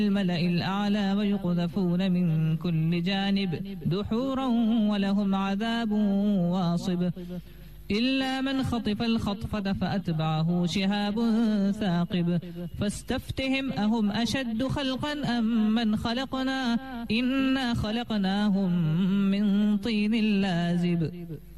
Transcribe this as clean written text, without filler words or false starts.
الملأ الأعلى ويقذفون من كل جانب دحورا ولهم عذاب واصب إلا من خطف الخطفة فأتبعه شهاب ثاقب فاستفتهم أهم أشد خلقا أم من خلقنا إنا خلقناهم من طين لازب